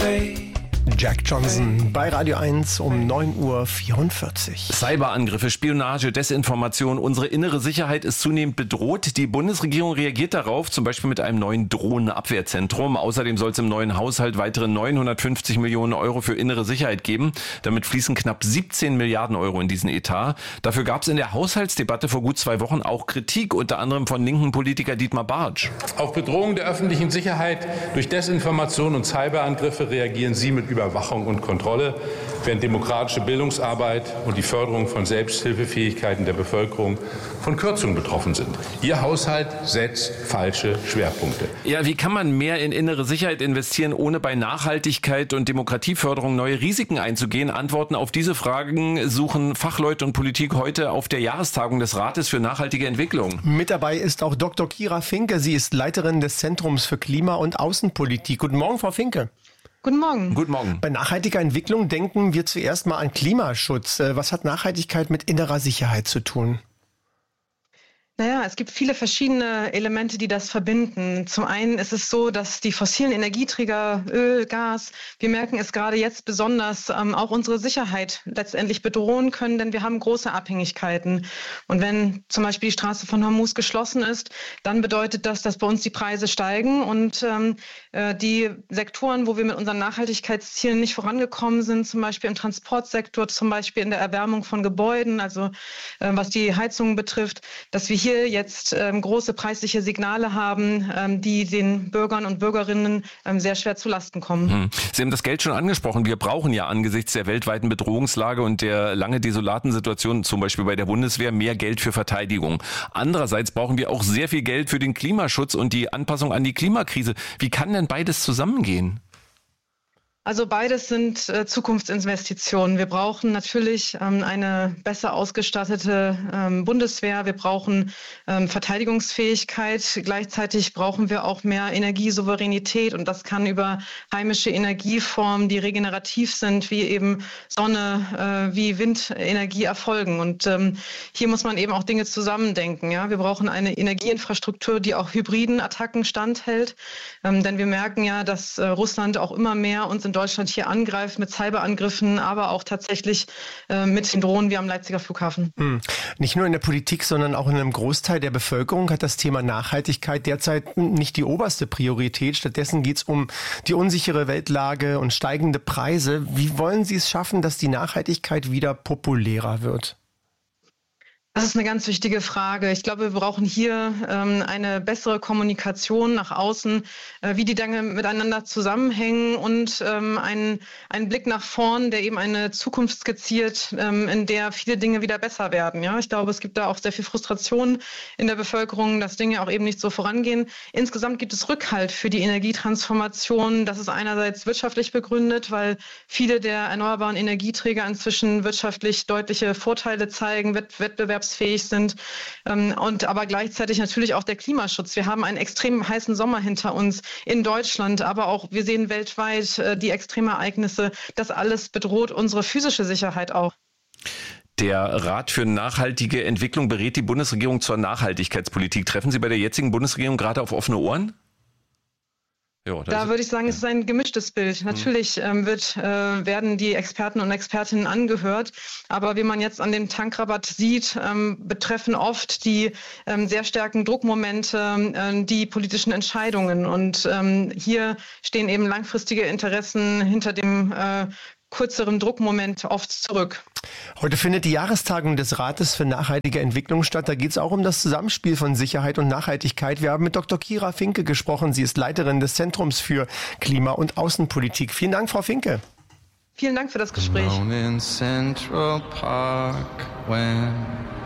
Jack Johnson bei Radio 1 um 9:44 Uhr. Cyberangriffe, Spionage, Desinformation. Unsere innere Sicherheit ist zunehmend bedroht. Die Bundesregierung reagiert darauf, zum Beispiel mit einem neuen Drohnenabwehrzentrum. Außerdem soll es im neuen Haushalt weitere 950 Millionen Euro für innere Sicherheit geben. Damit fließen knapp 17 Milliarden Euro in diesen Etat. Dafür gab es in der Haushaltsdebatte vor gut 2 Wochen auch Kritik, unter anderem von linken Politiker Dietmar Bartsch. Auf Bedrohungen der öffentlichen Sicherheit durch Desinformation und Cyberangriffe reagieren Sie mit Überwachung und Kontrolle, während demokratische Bildungsarbeit und die Förderung von Selbsthilfefähigkeiten der Bevölkerung von Kürzungen betroffen sind. Ihr Haushalt setzt falsche Schwerpunkte. Ja, wie kann man mehr in innere Sicherheit investieren, ohne bei Nachhaltigkeit und Demokratieförderung neue Risiken einzugehen? Antworten auf diese Fragen suchen Fachleute und Politik heute auf der Jahrestagung des Rates für nachhaltige Entwicklung. Mit dabei ist auch Dr. Kira Finke. Sie ist Leiterin des Zentrums für Klima- und Außenpolitik. Guten Morgen, Frau Finke. Guten Morgen. Guten Morgen. Bei nachhaltiger Entwicklung denken wir zuerst mal an Klimaschutz. Was hat Nachhaltigkeit mit innerer Sicherheit zu tun? Naja, es gibt viele verschiedene Elemente, die das verbinden. Zum einen ist es so, dass die fossilen Energieträger, Öl, Gas, wir merken es gerade jetzt besonders, auch unsere Sicherheit letztendlich bedrohen können, denn wir haben große Abhängigkeiten. Und wenn zum Beispiel die Straße von Hormuz geschlossen ist, dann bedeutet das, dass bei uns die Preise steigen und die Sektoren, wo wir mit unseren Nachhaltigkeitszielen nicht vorangekommen sind, zum Beispiel im Transportsektor, zum Beispiel in der Erwärmung von Gebäuden, also was die Heizungen betrifft, dass wir hier jetzt große preisliche Signale haben, die den Bürgern und Bürgerinnen sehr schwer zu Lasten kommen. Sie haben das Geld schon angesprochen. Wir brauchen ja angesichts der weltweiten Bedrohungslage und der lange desolaten Situation, zum Beispiel bei der Bundeswehr, mehr Geld für Verteidigung. Andererseits brauchen wir auch sehr viel Geld für den Klimaschutz und die Anpassung an die Klimakrise. Wie kann denn beides zusammengehen? Also beides sind Zukunftsinvestitionen. Wir brauchen natürlich eine besser ausgestattete Bundeswehr. Wir brauchen Verteidigungsfähigkeit. Gleichzeitig brauchen wir auch mehr Energiesouveränität. Und das kann über heimische Energieformen, die regenerativ sind, wie eben Sonne, wie Windenergie erfolgen. Und hier muss man eben auch Dinge zusammendenken. Ja? Wir brauchen eine Energieinfrastruktur, die auch hybriden Attacken standhält. Denn wir merken ja, dass Russland auch immer mehr uns in Deutschland hier angreift mit Cyberangriffen, aber auch tatsächlich mit den Drohnen wie am Leipziger Flughafen. Nicht nur in der Politik, sondern auch in einem Großteil der Bevölkerung hat das Thema Nachhaltigkeit derzeit nicht die oberste Priorität. Stattdessen geht es um die unsichere Weltlage und steigende Preise. Wie wollen Sie es schaffen, dass die Nachhaltigkeit wieder populärer wird? Das ist eine ganz wichtige Frage. Ich glaube, wir brauchen hier eine bessere Kommunikation nach außen, wie die Dinge miteinander zusammenhängen und einen Blick nach vorn, der eben eine Zukunft skizziert, in der viele Dinge wieder besser werden. Ja, ich glaube, es gibt da auch sehr viel Frustration in der Bevölkerung, dass Dinge auch eben nicht so vorangehen. Insgesamt gibt es Rückhalt für die Energietransformation. Das ist einerseits wirtschaftlich begründet, weil viele der erneuerbaren Energieträger inzwischen wirtschaftlich deutliche Vorteile zeigen, wettbewerbsfähig sind und aber gleichzeitig natürlich auch der Klimaschutz. Wir haben einen extrem heißen Sommer hinter uns in Deutschland, aber auch wir sehen weltweit die Extremereignisse. Das alles bedroht unsere physische Sicherheit auch. Der Rat für nachhaltige Entwicklung berät die Bundesregierung zur Nachhaltigkeitspolitik. Treffen Sie bei der jetzigen Bundesregierung gerade auf offene Ohren? Ja, da würde ich sagen, es ist ein gemischtes Bild. Natürlich werden die Experten und Expertinnen angehört, aber wie man jetzt an dem Tankrabatt sieht, betreffen oft die sehr starken Druckmomente die politischen Entscheidungen. Und hier stehen eben langfristige Interessen hinter dem kürzeren Druckmoment oft zurück. Heute findet die Jahrestagung des Rates für nachhaltige Entwicklung statt. Da geht es auch um das Zusammenspiel von Sicherheit und Nachhaltigkeit. Wir haben mit Dr. Kira Finke gesprochen. Sie ist Leiterin des Zentrums für Klima- und Außenpolitik. Vielen Dank, Frau Finke. Vielen Dank für das Gespräch.